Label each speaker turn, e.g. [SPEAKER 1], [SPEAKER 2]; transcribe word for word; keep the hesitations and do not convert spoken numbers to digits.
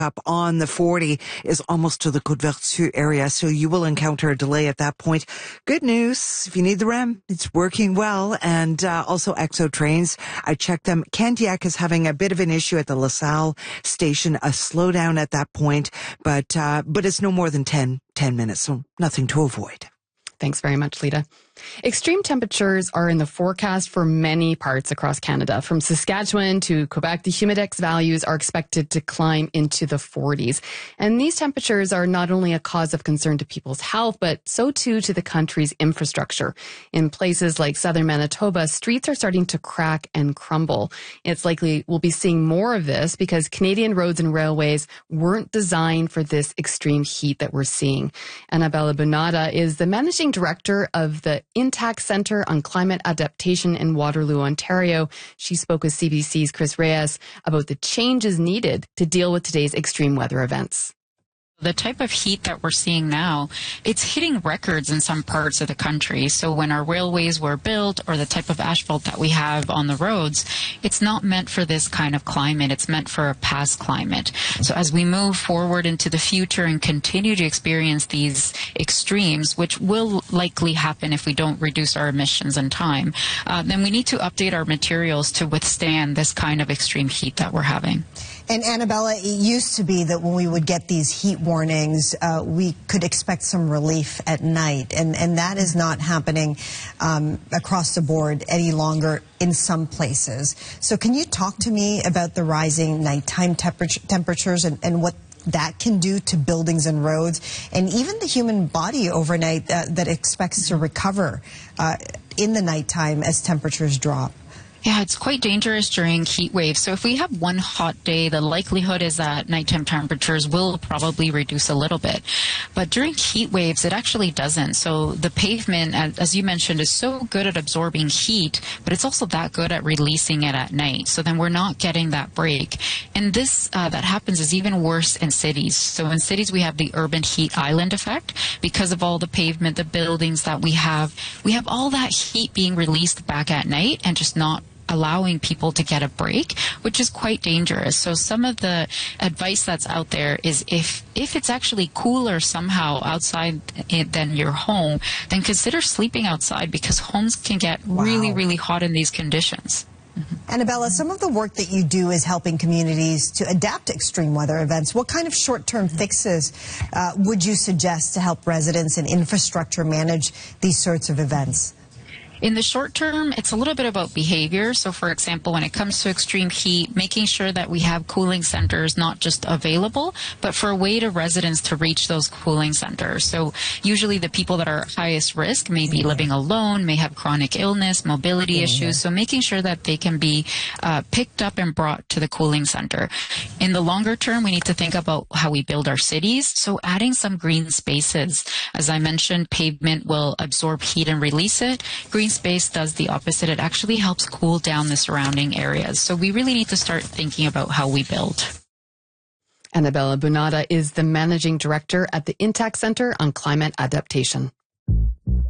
[SPEAKER 1] up on the forty is almost to the Côte Vertu area, so you will encounter a delay at that point. Good news, if you need the R E M, it's working well. And uh, also Exo trains, I checked them. Candiac is having a bit of an issue at the LaSalle station, a slowdown at that point, but uh, but it's no more than ten minutes, so nothing to avoid.
[SPEAKER 2] Thanks very much, Lita. Extreme temperatures are in the forecast for many parts across Canada. From Saskatchewan to Quebec, the humidex values are expected to climb into the forties. And these temperatures are not only a cause of concern to people's health, but so too to the country's infrastructure. In places like southern Manitoba, streets are starting to crack and crumble. It's likely we'll be seeing more of this because Canadian roads and railways weren't designed for this extreme heat that we're seeing. Annabella Bunata is the managing director of the Intact Centre on Climate Adaptation in Waterloo, Ontario. She spoke with C B C's Chris Reyes about the changes needed to deal with today's extreme weather events.
[SPEAKER 3] The type of heat that we're seeing now, it's hitting records in some parts of the country. So when our railways were built or the type of asphalt that we have on the roads, it's not meant for this kind of climate. It's meant for a past climate. So as we move forward into the future and continue to experience these extremes, which will likely happen if we don't reduce our emissions in time, uh, then we need to update our materials to withstand this kind of extreme heat that we're having.
[SPEAKER 4] And Annabella, it used to be that when we would get these heat warnings, uh, we could expect some relief at night, and, and that is not happening um, across the board any longer in some places. So can you talk to me about the rising nighttime temperature, temperatures and, and what that can do to buildings and roads, and even the human body overnight uh, that expects to recover uh, in the nighttime as temperatures drop?
[SPEAKER 3] Yeah, it's quite dangerous during heat waves. So if we have one hot day, the likelihood is that nighttime temperatures will probably reduce a little bit. But during heat waves, it actually doesn't. So the pavement, as you mentioned, is so good at absorbing heat, but it's also that good at releasing it at night. So then we're not getting that break. And this, uh, that happens is even worse in cities. So in cities, we have the urban heat island effect. Because of all the pavement, the buildings that we have, we have all that heat being released back at night and just not allowing people to get a break, which is quite dangerous. So some of the advice that's out there is if if it's actually cooler somehow outside it than your home, then consider sleeping outside because homes can get wow. really, really hot in these conditions.
[SPEAKER 4] Mm-hmm. Annabella, some of the work that you do is helping communities to adapt to extreme weather events. What kind of short-term fixes uh, would you suggest to help residents and infrastructure manage these sorts of events?
[SPEAKER 3] In the short term, it's a little bit about behavior. So, for example, when it comes to extreme heat, making sure that we have cooling centers not just available, but for a way to residents to reach those cooling centers. So usually the people that are highest risk may be living alone, may have chronic illness, mobility mm-hmm. issues. So making sure that they can be uh, picked up and brought to the cooling center. In the longer term, we need to think about how we build our cities. So adding some green spaces. As I mentioned, pavement will absorb heat and release it. Green space does the opposite. It actually helps cool down the surrounding areas. So we really need to start thinking about how we build.
[SPEAKER 2] Annabella Bunata is the managing director at the Intact Centre on Climate Adaptation.